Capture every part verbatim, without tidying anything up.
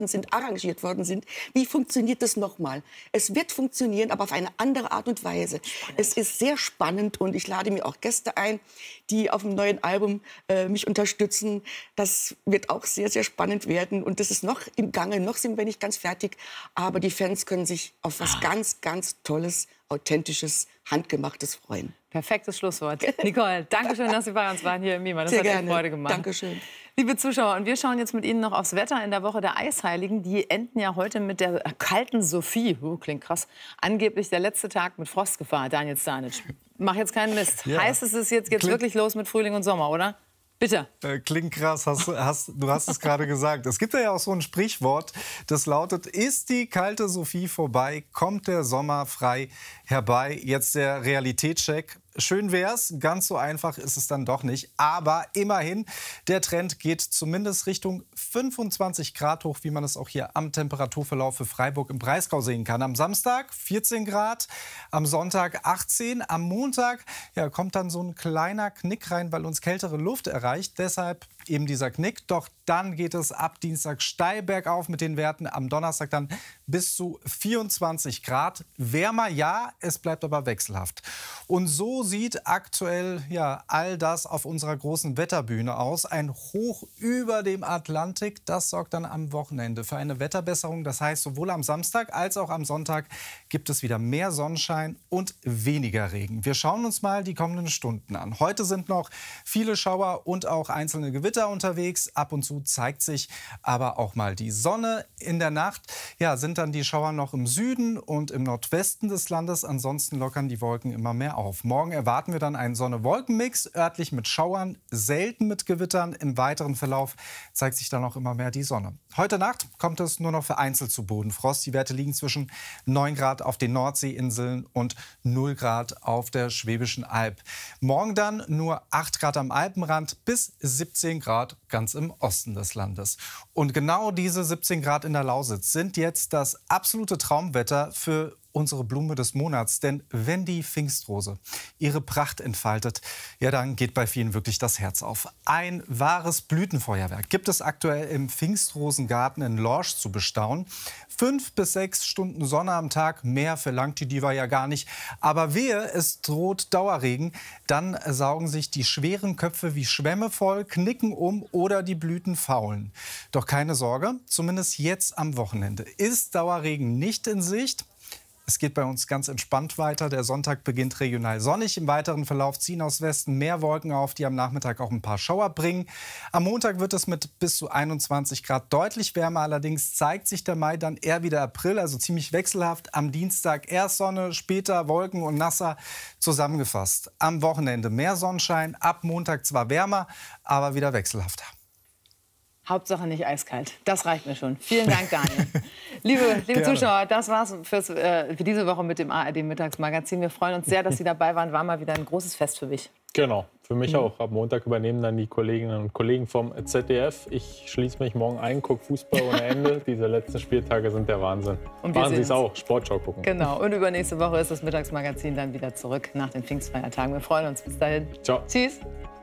sind, arrangiert worden sind. Wie funktioniert das nochmal? Es wird funktionieren, aber auf eine andere Art und Weise. Spannend. Es ist sehr spannend und ich lade mir auch Gäste ein, die auf dem neuen Album äh, mich unterstützen. Das wird auch sehr, sehr spannend werden und das ist noch im Gange, noch sind wir nicht ganz fertig, aber die Fans können sich auf was ganz, ganz Tolles, Authentisches, Handgemachtes freuen. Perfektes Schlusswort. Nicole, danke schön, dass Sie bei uns waren hier im Mima. Das Sehr hat gerne. echt Freude gemacht. Dankeschön. Liebe Zuschauer, und wir schauen jetzt mit Ihnen noch aufs Wetter in der Woche der Eisheiligen. Die enden ja heute mit der kalten Sophie. Uh, klingt krass. Angeblich der letzte Tag mit Frostgefahr. Daniel Stanic, mach jetzt keinen Mist. Ja. Heißt es, es ist jetzt geht's wirklich los mit Frühling und Sommer, oder? Bitte. Äh, klingt krass, hast, hast, du hast es gerade gesagt. Es gibt ja auch so ein Sprichwort, das lautet, ist die kalte Sophie vorbei, kommt der Sommer frei herbei. Jetzt der Realitätscheck. Schön wär's, ganz so einfach ist es dann doch nicht. Aber immerhin, der Trend geht zumindest Richtung fünfundzwanzig Grad hoch, wie man es auch hier am Temperaturverlauf für Freiburg im Breisgau sehen kann. Am Samstag vierzehn Grad, am Sonntag achtzehn. Am Montag ja, kommt dann so ein kleiner Knick rein, weil uns kältere Luft erreicht. Deshalb eben dieser Knick. Doch dann geht es ab Dienstag steil bergauf mit den Werten. Am Donnerstag dann bis zu vierundzwanzig Grad. Wärmer, ja, es bleibt aber wechselhaft. Und so sieht aktuell ja all das auf unserer großen Wetterbühne aus. Ein Hoch über dem Atlantik, das sorgt dann am Wochenende für eine Wetterbesserung. Das heißt, sowohl am Samstag als auch am Sonntag gibt es wieder mehr Sonnenschein und weniger Regen. Wir schauen uns mal die kommenden Stunden an. Heute sind noch viele Schauer und auch einzelne Gewitter unterwegs. Ab und zu zeigt sich aber auch mal die Sonne. In der Nacht ja, sind dann die Schauer noch im Süden und im Nordwesten des Landes. Ansonsten lockern die Wolken immer mehr auf. Morgen erwarten wir dann einen Sonne-Wolken-Mix, örtlich mit Schauern, selten mit Gewittern. Im weiteren Verlauf zeigt sich dann auch immer mehr die Sonne. Heute Nacht kommt es nur noch vereinzelt zu Bodenfrost. Die Werte liegen zwischen neun Grad auf den Nordseeinseln und null Grad auf der Schwäbischen Alb. Morgen dann nur acht Grad am Alpenrand bis siebzehn Grad ganz im Osten des Landes. Und genau diese siebzehn Grad in der Lausitz sind jetzt das absolute Traumwetter für unsere Blume des Monats. Denn wenn die Pfingstrose ihre Pracht entfaltet, ja, dann geht bei vielen wirklich das Herz auf. Ein wahres Blütenfeuerwerk gibt es aktuell im Pfingstrosengarten in Lorsch zu bestaunen. Fünf bis sechs Stunden Sonne am Tag, mehr verlangt die Diva ja gar nicht. Aber wehe, es droht Dauerregen, dann saugen sich die schweren Köpfe wie Schwämme voll, knicken um oder die Blüten faulen. Doch keine Sorge, zumindest jetzt am Wochenende ist Dauerregen nicht in Sicht. Es geht bei uns ganz entspannt weiter. Der Sonntag beginnt regional sonnig. Im weiteren Verlauf ziehen aus Westen mehr Wolken auf, die am Nachmittag auch ein paar Schauer bringen. Am Montag wird es mit bis zu einundzwanzig Grad deutlich wärmer. Allerdings zeigt sich der Mai dann eher wieder April, also ziemlich wechselhaft. Am Dienstag erst Sonne, später Wolken und nasser. Zusammengefasst: am Wochenende mehr Sonnenschein, ab Montag zwar wärmer, aber wieder wechselhafter. Hauptsache nicht eiskalt. Das reicht mir schon. Vielen Dank, Daniel. liebe liebe Zuschauer, das war's fürs, äh, für diese Woche mit dem A R D-Mittagsmagazin. Wir freuen uns sehr, dass Sie dabei waren. War mal wieder ein großes Fest für mich. Genau, für mich Mhm. auch. Ab Montag übernehmen dann die Kolleginnen und Kollegen vom Z D F. Ich schließe mich morgen ein, gucke Fußball ohne Ende. Diese letzten Spieltage sind der Wahnsinn. Und wir Machen Sie es sehen's. auch, Sportschau gucken. Genau, und übernächste Woche ist das Mittagsmagazin dann wieder zurück nach den Pfingstfeiertagen. Wir freuen uns. Bis dahin. Ciao. Tschüss.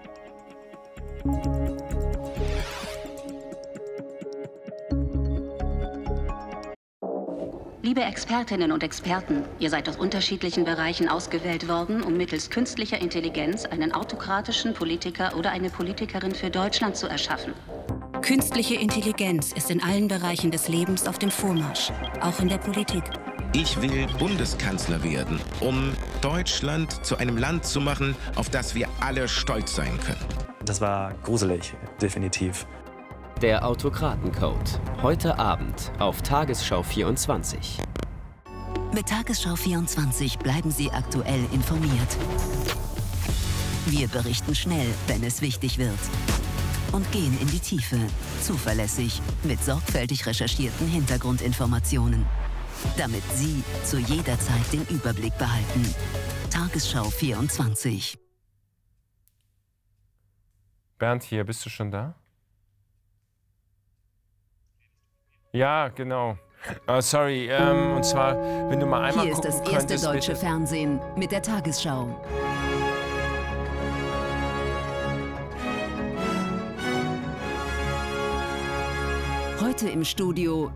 Liebe Expertinnen und Experten, ihr seid aus unterschiedlichen Bereichen ausgewählt worden, um mittels künstlicher Intelligenz einen autokratischen Politiker oder eine Politikerin für Deutschland zu erschaffen. Künstliche Intelligenz ist in allen Bereichen des Lebens auf dem Vormarsch, auch in der Politik. Ich will Bundeskanzler werden, um Deutschland zu einem Land zu machen, auf das wir alle stolz sein können. Das war gruselig, definitiv. Der Autokratencode. Heute Abend auf Tagesschau vierundzwanzig. Mit Tagesschau vierundzwanzig bleiben Sie aktuell informiert. Wir berichten schnell, wenn es wichtig wird. Und gehen in die Tiefe, zuverlässig, mit sorgfältig recherchierten Hintergrundinformationen. Damit Sie zu jeder Zeit den Überblick behalten. Tagesschau vierundzwanzig. Bernd hier, bist du schon da? Ja, genau. Oh, sorry, ähm, und zwar, wenn du mal einmal Hier ist gucken das erste könntest, deutsche bitte. Fernsehen mit der Tagesschau. Heute im Studio